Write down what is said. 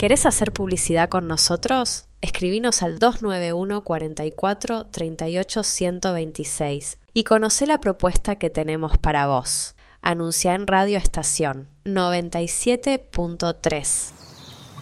¿Querés hacer publicidad con nosotros? Escribinos al 291 44 38 126 y conocé la propuesta que tenemos para vos. Anuncia en Radio Estación 97.3.